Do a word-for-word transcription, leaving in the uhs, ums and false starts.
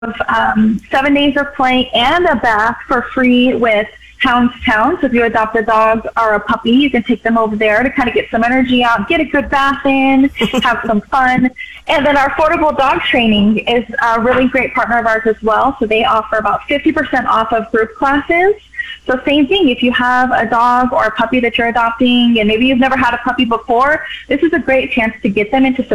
um, seven days of play and a bath for free with Hounds Town. So if you adopt a dog or a puppy, you can take them over there to kind of get some energy out, get a good bath in, have some fun. And then our Affordable Dog Training is a really great partner of ours as well. So they offer about fifty percent off of group classes. So same thing, if you have a dog or a puppy that you're adopting and maybe you've never had a puppy before, this is a great chance to get them into some